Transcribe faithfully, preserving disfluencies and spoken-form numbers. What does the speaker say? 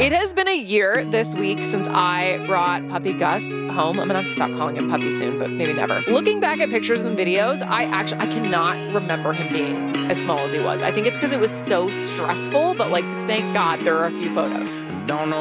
It has been a year this week since I brought puppy Gus home. I'm gonna have to stop calling him puppy soon, but maybe never. Looking back at pictures and videos, I actually, I cannot remember him being as small as he was. I think it's because it was so stressful, but like, thank God there are a few photos. Don't know